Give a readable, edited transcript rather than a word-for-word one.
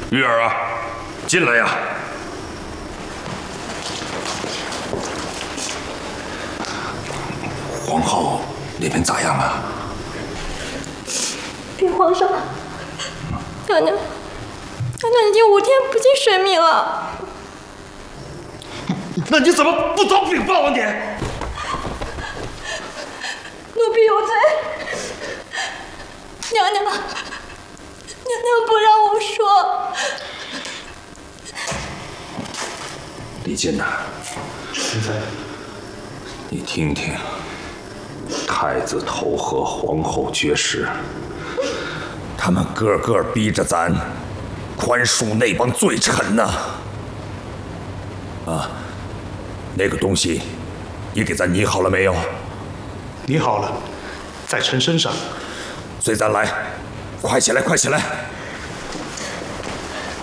玉儿啊，进来呀！皇后那边咋样啊？ 禀皇上，娘娘已经5天不进水米了。 那你怎么不早禀报啊你？ 奴婢有罪，娘娘不让我说。 李靖呐， 臣在。 你听听，太子投河，皇后绝食，他们个个逼着咱宽恕那帮罪臣呐！啊，那个东西，你给咱拟好了没有？ 拟好了，在臣身上。 随咱来，快起来，快起来！